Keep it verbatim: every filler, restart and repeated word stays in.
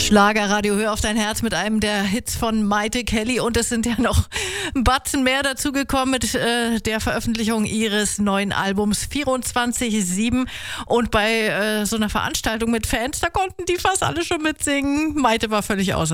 Schlagerradio, hör auf dein Herz mit einem der Hits von Maite Kelly. Und es sind ja noch ein Batzen mehr dazugekommen mit äh, der Veröffentlichung ihres neuen Albums vierundzwanzig sieben. Und bei äh, so einer Veranstaltung mit Fans, da konnten die fast alle schon mitsingen. Maite war völlig außer